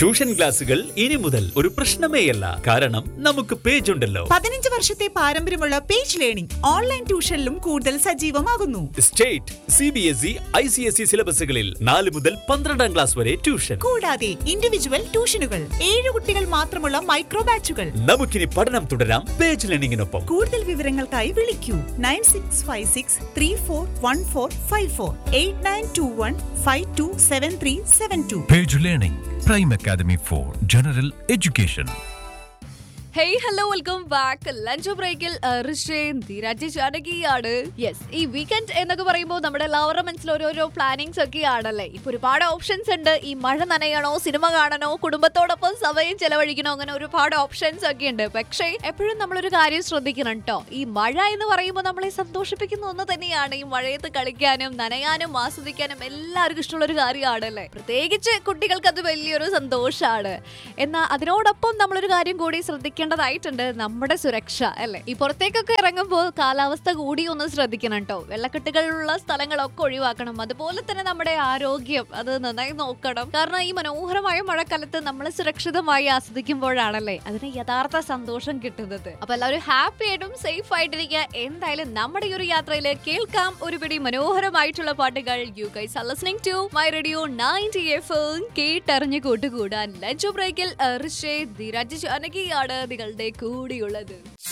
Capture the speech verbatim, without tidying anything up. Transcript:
Tuition ക്ലാസുകൾ ഇനി മുതൽ ഒരു പ്രശ്നമേയല്ല. കാരണം നമുക്ക് പേജ് ഉണ്ടല്ലോ. പതിനഞ്ച് വർഷത്തെ പാരമ്പര്യമുള്ള പേജ് ലേണിംഗ് ഓൺലൈൻ ട്യൂഷനിലും കൂടുതൽ സജീവമാകുന്നു. State, C B S E, I C S E സിലബസുകളിൽ നാല് മുതൽ പന്ത്രണ്ടാം ക്ലാസ് വരെ ട്യൂഷൻ. കൂടാതെ ഇൻഡിവിജ്വൽ ട്യൂഷനുകൾ, ഏഴ് കുട്ടികൾ മാത്രമുള്ള മൈക്രോ ബാച്ചുകൾ. നമുക്കിനി പഠനം തുടരാം പേജ് ലേണിംഗിനൊപ്പം. കൂടുതൽ വിവരങ്ങൾക്കായി വിളിക്കൂ nine six five six three four one four five four eight nine to one five to seven three seven to. Page Learning, Prime Academy for General Education. Hey hello welcome back. Lunch ബ്രേക്കിൽ Dheeraj ജാനകിയാണ്. Yes, ഈ weekend എന്നൊക്കെ പറയുമ്പോൾ നമ്മുടെ എല്ലാവരുടെ മനസ്സിൽ ഓരോരോ plannings ഒക്കെ ആണല്ലേ. ഇപ്പൊ ഒരുപാട് ഓപ്ഷൻസ് ഉണ്ട്. ഈ മഴ നനയണോ, സിനിമ കാണണോ, കുടുംബത്തോടൊപ്പം സമയം ചെലവഴിക്കണോ, അങ്ങനെ ഒരുപാട് ഓപ്ഷൻസ് ഒക്കെ ഉണ്ട്. പക്ഷേ എപ്പോഴും നമ്മളൊരു കാര്യം ശ്രദ്ധിക്കണം കേട്ടോ. ഈ മഴ എന്ന് പറയുമ്പോൾ നമ്മളെ സന്തോഷിപ്പിക്കുന്ന ഒന്ന് തന്നെയാണ്. ഈ മഴയത്ത് കളിക്കാനും നനയാനും ആസ്വദിക്കാനും എല്ലാവർക്കും ഇഷ്ടമുള്ള ഒരു കാര്യമാണല്ലേ. പ്രത്യേകിച്ച് കുട്ടികൾക്ക് അത് വലിയൊരു സന്തോഷമാണ്. എന്നാൽ അതിനോടൊപ്പം നമ്മളൊരു കാര്യം കൂടി ശ്രദ്ധിക്കണം ായിട്ടുണ്ട്, നമ്മുടെ സുരക്ഷ അല്ലെ. ഈ പുറത്തേക്കൊക്കെ ഇറങ്ങുമ്പോൾ കാലാവസ്ഥ കൂടി ഒന്ന് ശ്രദ്ധിക്കണം കേട്ടോ. വെള്ളക്കെട്ടുകളുള്ള സ്ഥലങ്ങളൊക്കെ ഒഴിവാക്കണം. അതുപോലെ തന്നെ നമ്മുടെ ആരോഗ്യം അത് നന്നായി നോക്കണം. കാരണം ഈ മനോഹരമായ മഴക്കാലത്ത് നമ്മൾ സുരക്ഷിതമായി ആസ്വദിക്കുമ്പോഴാണല്ലേ അതിന് യഥാർത്ഥ സന്തോഷം കിട്ടുന്നത്. അപ്പൊ എല്ലാവരും ഹാപ്പി ആയിട്ടും സേഫ് ആയിട്ടിരിക്കുക. എന്തായാലും നമ്മുടെ ഈ ഒരു യാത്രയിൽ കേൾക്കാം ഒരുപിടി മനോഹരമായിട്ടുള്ള പാട്ടുകൾ. You guys are listening to my radio ninety F M. കേട്ടറിഞ്ഞു കൂട്ടുകൂടാൻ ലഞ്ച് ബ്രേക്കിൽ ധീരാജ് ജാനകിയാണ് നിങ്ങളുടെ കൂടിയുള്ളത്.